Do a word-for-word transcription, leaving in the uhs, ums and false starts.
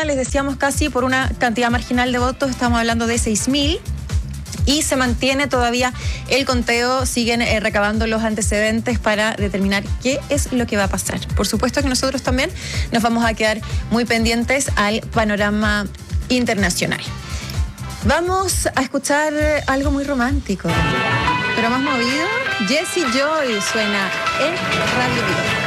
gana, les decíamos, casi por una cantidad marginal de votos, estamos hablando de seis mil. Y se mantiene todavía el conteo, siguen eh, recabando los antecedentes para determinar qué es lo que va a pasar. Por supuesto que nosotros también nos vamos a quedar muy pendientes al panorama internacional. Vamos a escuchar algo muy romántico, pero más movido. Jessie Joy suena en Radio Vida.